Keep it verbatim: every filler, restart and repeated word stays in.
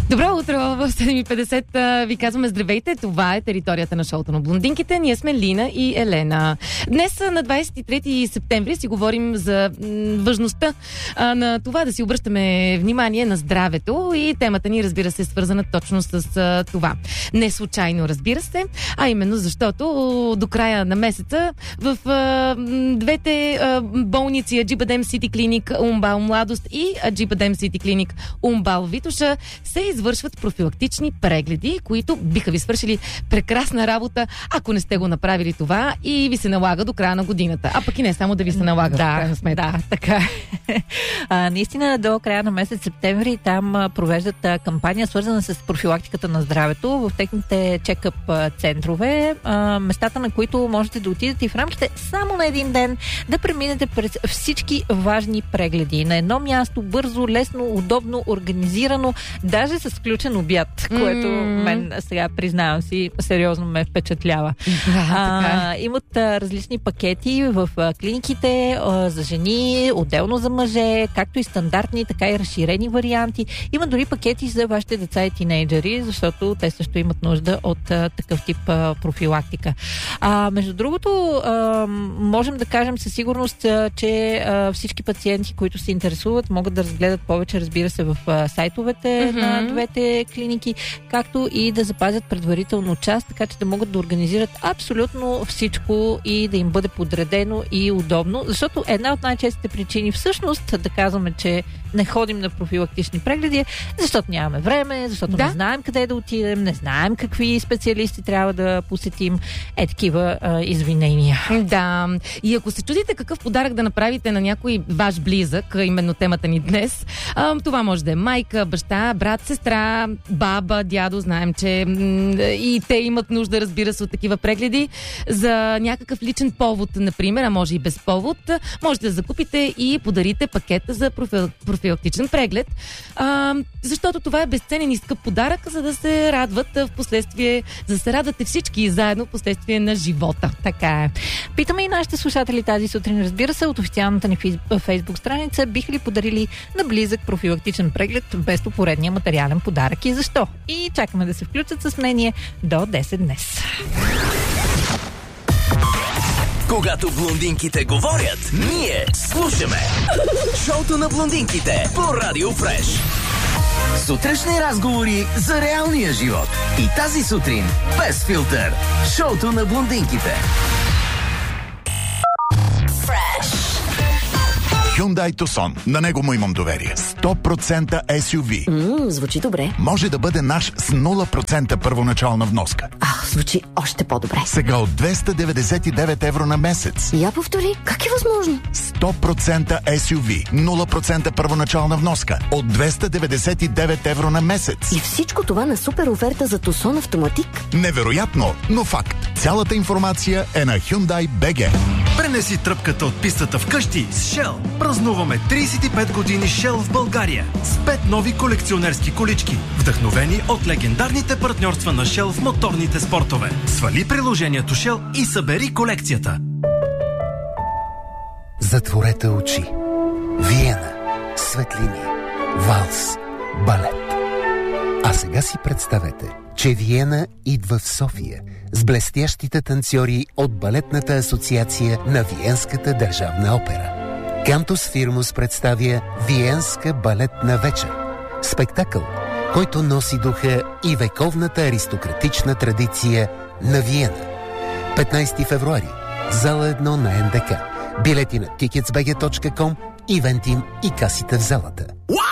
Добро утро, в седем и петдесет ви казваме здравейте. Това е територията на шоуто на блондинките. Ние сме Лина и Елена. Днес на двадесет и трети септември си говорим за м, важността а, на това да си обръщаме внимание на здравето и темата ни, разбира се, е свързана точно с а, това. Не случайно, разбира се, а именно защото до края на месеца в а, двете а, болници Аджибадем Сити Клиник Умбал Младост и Аджибадем Сити Клиник Умбал Витоша се извършват профилактични прегледи, които биха ви свършили прекрасна работа, ако не сте го направили това и ви се налага до края на годината. А пък и не само да ви се налага. Да, да, така. а, наистина до края на месец септември там а, провеждат а, кампания, свързана с профилактиката на здравето в техните чекъп а, центрове, а, местата, на които можете да отидете и в рамките само на един ден да преминете през всички важни прегледи. На едно място, бързо, лесно, удобно, организирано, даже с включен обяд, което mm-hmm. мен сега, признавам си, сериозно ме впечатлява. Да, а, имат а, различни пакети в а, клиниките а, за жени, отделно за мъже, както и стандартни, така и разширени варианти. Има дори пакети за вашите деца и тинейджери, защото те също имат нужда от а, такъв тип а, профилактика. А, между другото, а, можем да кажем със сигурност, а, че а, всички пациенти, които се интересуват, могат да разгледат повече, разбира се, в а, сайтовете mm-hmm. на двете клиники, както и да запазят предварително час, така че да могат да организират абсолютно всичко и да им бъде подредено и удобно, защото една от най-честите причини всъщност да казваме, че не ходим на профилактични прегледи, защото нямаме време, защото да. не знаем къде да отидем, не знаем какви специалисти трябва да посетим. Е, такива а, извинения. Да. И ако се чудите какъв подарък да направите на някой ваш близък, именно темата ни днес, а, това може да е майка, баща, брат, сестра, баба, дядо. Знаем, че м- и те имат нужда, разбира се, от такива прегледи за някакъв личен повод, например, а може и без повод. Можете да закупите и подарите пакета за профил... профилактичен преглед, а, защото това е безценен и скъп подарък, за да се радват в последствие, за да се радвате всички заедно в последствие на живота. Така е. Питаме и нашите слушатели тази сутрин, разбира се, от официалната ни фейсбук страница, биха ли подарили на близък профилактичен преглед вместо поредния материален подарък и защо? И чакаме да се включат с мнение до десет днес. Когато блондинките говорят, ние слушаме. Шоуто на блондинките по Радио Фреш. Сутрешни разговори за реалния живот. И тази сутрин без филтър. Шоуто на блондинките. Hyundai Tucson. На него му имам доверие. сто процента ес ю ви. Ммм, звучи добре. Може да бъде наш с нула процента първоначална вноска. Ах, звучи още по-добре. Сега от двеста деветдесет и девет евро на месец. Я повтори, как е възможно? сто процента ес ю ви. нула процента първоначална вноска. От двеста деветдесет и девет евро на месец. И всичко това на супер оферта за Tucson Автоматик? Невероятно, но факт. Цялата информация е на Hyundai би джи. Пренеси тръпката от пистата вкъщи с Shell. Празнуваме тридесет и пет години Shell в България с пет нови колекционерски колички, вдъхновени от легендарните партньорства на Shell в моторните спортове. Свали приложението Shell и събери колекцията. Затворете очи. Виена, светлини, валс, балет. А сега си представете, че Виена идва в София с блестящите танцори от Балетната асоциация на Виенската държавна опера. Кантус Фирмус представя Виенска балетна вечер. Спектакъл, който носи духа и вековната аристократична традиция на Виена. петнайсети февруари, зала едно на ен де ка. Билети на тикетс би джи точка ком, Ивентим и касите в залата.